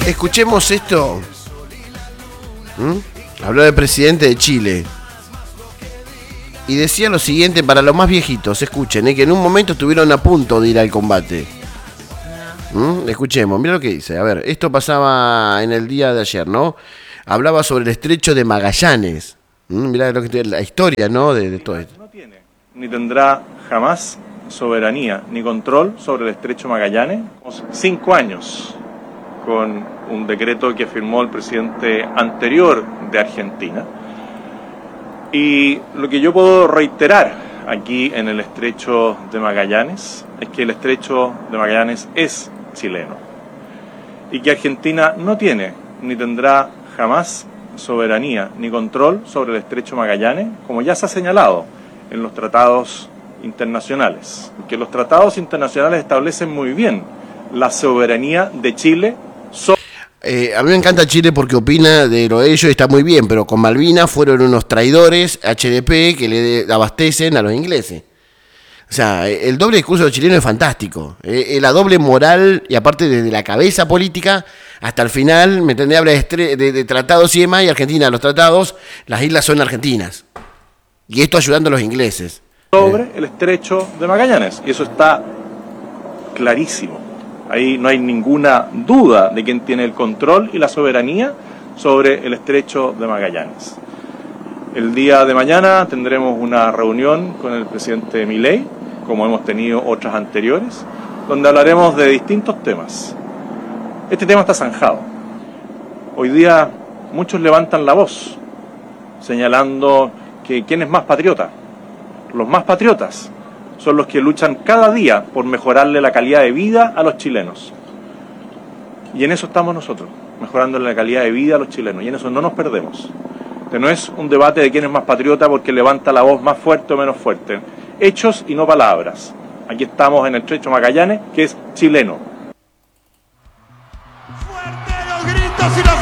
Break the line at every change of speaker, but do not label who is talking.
Escuchemos esto. Habló del presidente de Chile. Y decía lo siguiente para los más viejitos, escuchen, que en un momento estuvieron a punto de ir al combate. Escuchemos, mira lo que dice. A ver, esto pasaba en el día de ayer, ¿no? Hablaba sobre el estrecho de Magallanes. Mirá lo que la historia, ¿no? De todo esto.
No tiene, ni tendrá jamás soberanía ni control sobre el estrecho Magallanes. 5 años con un decreto que firmó el presidente anterior de Argentina. Y lo que yo puedo reiterar aquí en el estrecho de Magallanes es que el estrecho de Magallanes es chileno y que Argentina no tiene ni tendrá jamás soberanía ni control sobre el estrecho Magallanes, como ya se ha señalado en los tratados internacionales, que los tratados internacionales establecen muy bien la soberanía de Chile sobre...
A mí me encanta Chile porque opina de lo de ellos y está muy bien, pero con Malvinas fueron unos traidores HDP que le abastecen a los ingleses. O sea, el doble discurso chileno es fantástico. La doble moral y aparte desde la cabeza política hasta el final, ¿me entendés? Habla de tratados y demás, y Argentina, los tratados, las islas son argentinas. Y esto ayudando a los ingleses.
Sobre el estrecho de Magallanes, y eso está clarísimo. Ahí no hay ninguna duda de quién tiene el control y la soberanía sobre el estrecho de Magallanes. El día de mañana tendremos una reunión con el presidente Milei, como hemos tenido otras anteriores, donde hablaremos de distintos temas. Este tema está zanjado. Hoy día muchos levantan la voz, señalando que quién es más patriota. Los más patriotas son los que luchan cada día por mejorarle la calidad de vida a los chilenos. Y en eso estamos nosotros, mejorándole la calidad de vida a los chilenos, y en eso no nos perdemos. Que no es un debate de quién es más patriota porque levanta la voz más fuerte o menos fuerte. Hechos y no palabras. Aquí estamos en el estrecho Magallanes, que es chileno.
¡Fuerte los gritos y los